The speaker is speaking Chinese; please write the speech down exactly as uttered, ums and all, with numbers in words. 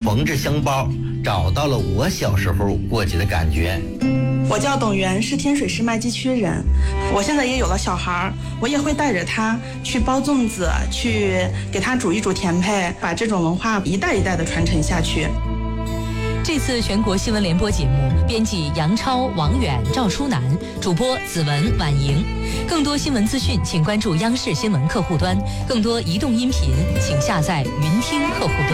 缝制香包，找到了我小时候过节的感觉。 我叫董源，是天水市麦积区人。我现在也有了小孩，我也会带着他去包粽子，去给他煮一煮甜配，把这种文化一代一代的传承下去。 这次全国新闻联播节目，编辑杨超、王远、赵舒楠，主播子文、婉莹。更多新闻资讯，请关注央视新闻客户端；更多移动音频，请下载云听客户端。